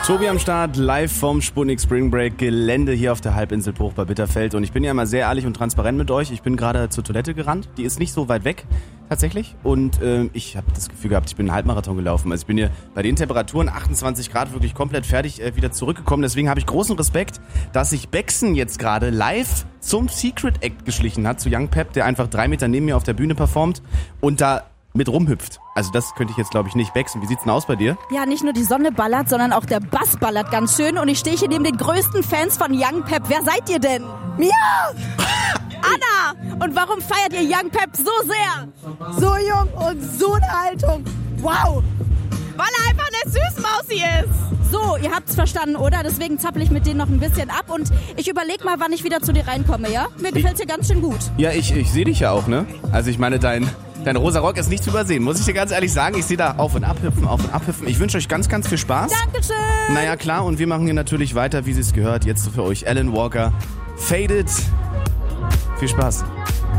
Tobi am Start, live vom Sputnik Spring Break Gelände hier auf der Halbinsel Bruch bei Bitterfeld. Und ich bin ja immer sehr ehrlich und transparent mit euch. Ich bin gerade zur Toilette gerannt. Die ist nicht so weit weg, tatsächlich. Und ich habe das Gefühl gehabt, ich bin einen Halbmarathon gelaufen. Also ich bin hier bei den Temperaturen 28 Grad wirklich komplett fertig wieder zurückgekommen. Deswegen habe ich großen Respekt, dass sich Bexen jetzt gerade live zum Secret Act geschlichen hat, zu Young Pep, der einfach 3 Meter neben mir auf der Bühne performt und da mit rumhüpft. Also das könnte ich jetzt, glaube ich, nicht wechseln. Wie sieht's denn aus bei dir? Ja, nicht nur die Sonne ballert, sondern auch der Bass ballert ganz schön. Und ich stehe hier neben den größten Fans von Young Pep. Wer seid ihr denn? Mia! Anna! Und warum feiert ihr Young Pep so sehr? So jung und so eine Haltung. Wow! Weil er einfach eine Süßmausi ist. So, ihr habt's verstanden, oder? Deswegen zappel ich mit denen noch ein bisschen ab. Und ich überleg mal, wann ich wieder zu dir reinkomme, ja? Mir gefällt's hier ganz schön gut. Ja, ich sehe dich ja auch, ne? Also ich meine, dein rosa Rock ist nicht zu übersehen, muss ich dir ganz ehrlich sagen. Ich sehe da auf und abhüpfen. Ich wünsche euch ganz, ganz viel Spaß. Dankeschön. Naja, klar, und wir machen hier natürlich weiter, wie es gehört. Jetzt für euch Alan Walker, Faded. Viel Spaß.